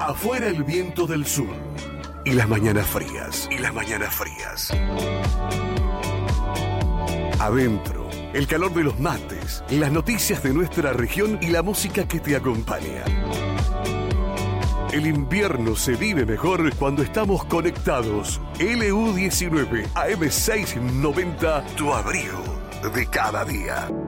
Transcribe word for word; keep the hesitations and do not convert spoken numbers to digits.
Afuera el viento del sur y las mañanas frías, y las mañanas frías. Adentro, el calor de los mates, las noticias de nuestra región y la música que te acompaña. El invierno se vive mejor cuando estamos conectados. L U diecinueve A M seiscientos noventa, tu abrigo de cada día.